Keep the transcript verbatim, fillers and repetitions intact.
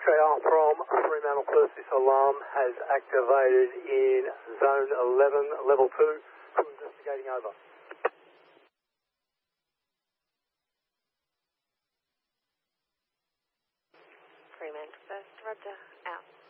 X-ray R from Fremantle, first. This alarm has activated in zone eleven, level two. Crew investigating, over. Fremantle first, roger, out.